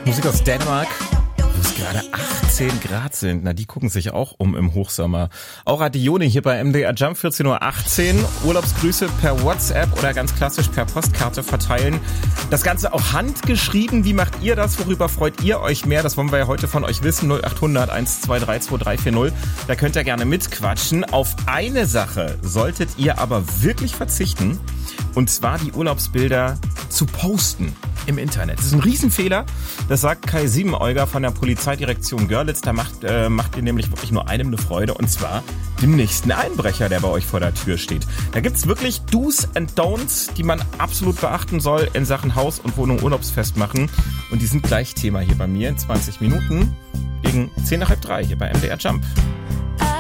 Musik aus Dänemark, wo es gerade 18 Grad sind. Na, die gucken sich auch um im Hochsommer. Auch Radioni hier bei MDR Jump, 14.18 Uhr. Urlaubsgrüße per WhatsApp oder ganz klassisch per Postkarte verteilen. Das Ganze auch handgeschrieben. Wie macht ihr das? Worüber freut ihr euch mehr? Das wollen wir ja heute von euch wissen. 0800 123 2340. Da könnt ihr gerne mitquatschen. Auf eine Sache solltet ihr aber wirklich verzichten. Und zwar die Urlaubsbilder zu posten im Internet. Das ist ein Riesenfehler. Das sagt Kai Siebeneuger von der Polizeidirektion Görlitz. Da macht ihr nämlich wirklich nur einem eine Freude. Und zwar dem nächsten Einbrecher, der bei euch vor der Tür steht. Da gibt's wirklich Do's and Don'ts, die man absolut beachten soll in Sachen Haus- und Wohnung Urlaubsfest machen. Und die sind gleich Thema hier bei mir in 20 Minuten gegen 2:10 hier bei MDR Jump.